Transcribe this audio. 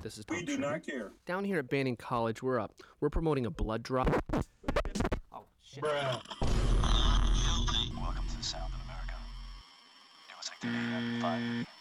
This is Tom We do Schreiber. not care. Down here at Banning College, we're promoting a blood drop. Oh, shit. Bruh. Welcome to the Sound of America. It was like 5